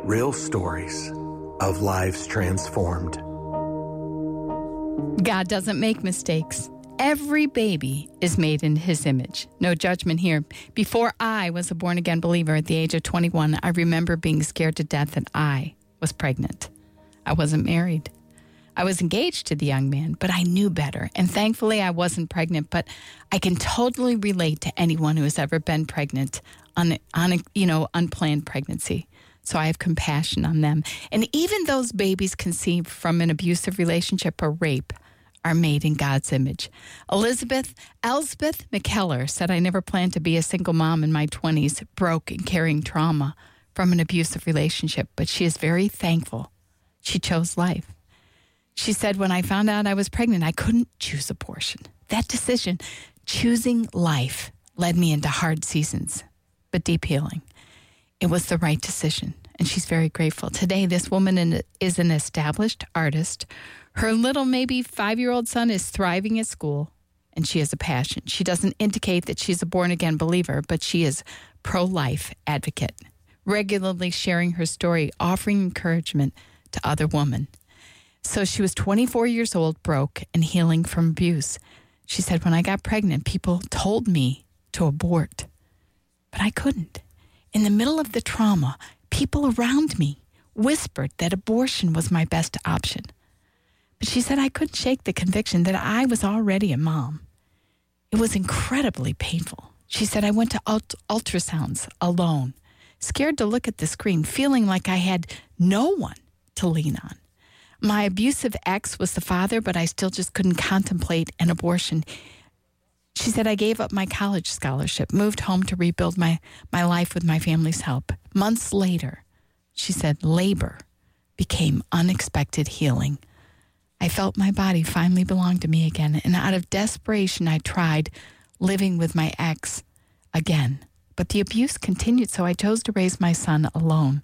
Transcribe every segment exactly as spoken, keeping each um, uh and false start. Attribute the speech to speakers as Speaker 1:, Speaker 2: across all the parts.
Speaker 1: Real stories of lives transformed.
Speaker 2: God doesn't make mistakes. Every baby is made in his image. No judgment here. Before I was a born-again believer at the age of twenty-one, I remember being scared to death that I was pregnant. I wasn't married. I was engaged to the young man, but I knew better. And thankfully, I wasn't pregnant, but I can totally relate to anyone who has ever been pregnant on, on a, you know, unplanned pregnancy. So I have compassion on them. And even those babies conceived from an abusive relationship or rape are made in God's image. Elizabeth, Elsbeth McKellar said, I never planned to be a single mom in my twenties, broke and carrying trauma from an abusive relationship, but she is very thankful she chose life. She said, when I found out I was pregnant, I couldn't choose abortion. That decision, choosing life, led me into hard seasons, but deep healing. It was the right decision, and she's very grateful. Today, this woman is an established artist. Her little, maybe five-year-old son is thriving at school, and she has a passion. She doesn't indicate that she's a born-again believer, but she is pro-life advocate, regularly sharing her story, offering encouragement to other women. So she was twenty-four years old, broke, and healing from abuse. She said, when I got pregnant, people told me to abort, but I couldn't. In the middle of the trauma, people around me whispered that abortion was my best option. But she said I couldn't shake the conviction that I was already a mom. It was incredibly painful. She said I went to ult- ultrasounds alone, scared to look at the screen, feeling like I had no one to lean on. My abusive ex was the father, but I still just couldn't contemplate an abortion. She said, I gave up my college scholarship, moved home to rebuild my, my life with my family's help. Months later, she said, labor became unexpected healing. I felt my body finally belonged to me again, and out of desperation, I tried living with my ex again. But the abuse continued, so I chose to raise my son alone.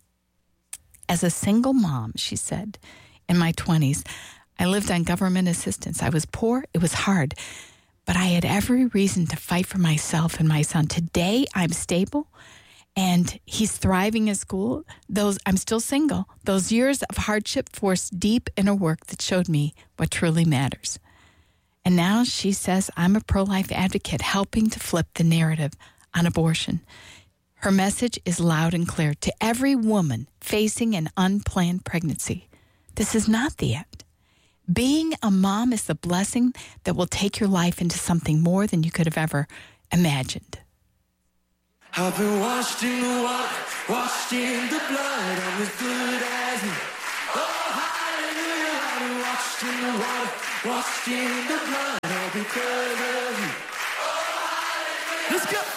Speaker 2: As a single mom, she said, in my twenties, I lived on government assistance. I was poor. It was hard. But I had every reason to fight for myself and my son. Today, I'm stable, and he's thriving at school. Those I'm still single. Those years of hardship forced deep inner work that showed me what truly matters. And now she says I'm a pro-life advocate, helping to flip the narrative on abortion. Her message is loud and clear to every woman facing an unplanned pregnancy. This is not the end. Being a mom is the blessing that will take your life into something more than you could have ever imagined.
Speaker 3: I've been washed in the water, washed in the blood, I'm as good as new. Oh, hallelujah, I've been washed in the water, washed in the blood, all because of you. Oh, hallelujah. Let's go.